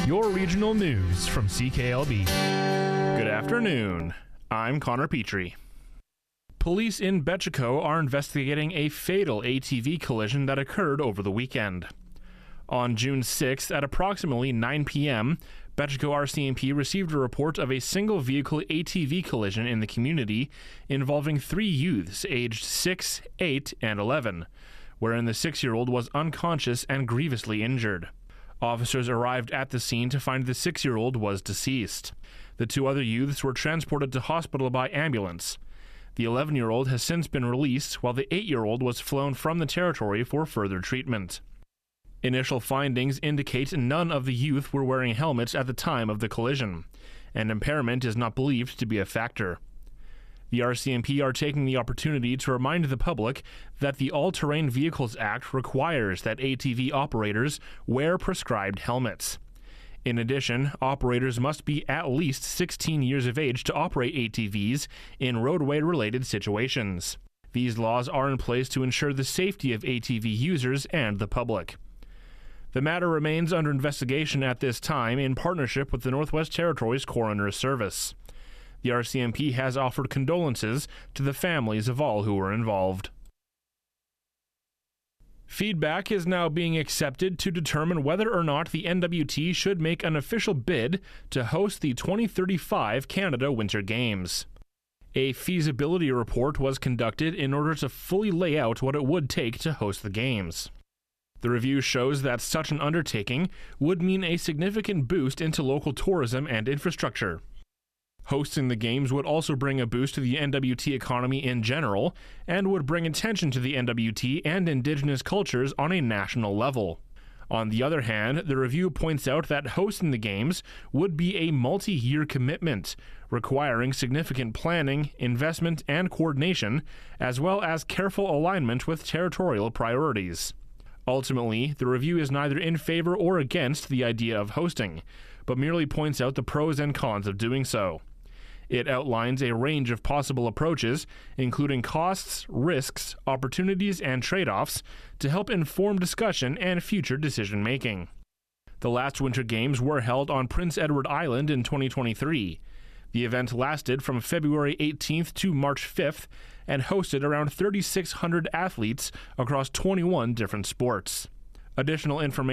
Your regional news from CKLB. Good afternoon. I'm Connor Petrie. Police in Betchico are investigating a fatal ATV collision that occurred over the weekend. On June 6th at approximately 9 p.m., Betchico RCMP received a report of a single-vehicle ATV collision in the community involving 3 youths aged 6, 8, and 11, wherein the 6-year-old was unconscious and grievously injured. Officers arrived at the scene to find the 6-year-old was deceased. The 2 other youths were transported to hospital by ambulance. The 11-year-old has since been released, while the 8-year-old was flown from the territory for further treatment. Initial findings indicate none of the youth were wearing helmets at the time of the collision, and impairment is not believed to be a factor. The RCMP are taking the opportunity to remind the public that the All-Terrain Vehicles Act requires that ATV operators wear prescribed helmets. In addition, operators must be at least 16 years of age to operate ATVs in roadway-related situations. These laws are in place to ensure the safety of ATV users and the public. The matter remains under investigation at this time in partnership with the Northwest Territories Coroner Service. The RCMP has offered condolences to the families of all who were involved. Feedback is now being accepted to determine whether or not the NWT should make an official bid to host the 2035 Canada Winter Games. A feasibility report was conducted in order to fully lay out what it would take to host the Games. The review shows that such an undertaking would mean a significant boost into local tourism and infrastructure. Hosting the Games would also bring a boost to the NWT economy in general, and would bring attention to the NWT and Indigenous cultures on a national level. On the other hand, the review points out that hosting the Games would be a multi-year commitment, requiring significant planning, investment, and coordination, as well as careful alignment with territorial priorities. Ultimately, the review is neither in favor or against the idea of hosting, but merely points out the pros and cons of doing so. It outlines a range of possible approaches, including costs, risks, opportunities, and trade-offs, to help inform discussion and future decision-making. The last Winter Games were held on Prince Edward Island in 2023. The event lasted from February 18th to March 5th and hosted around 3,600 athletes across 21 different sports. Additional information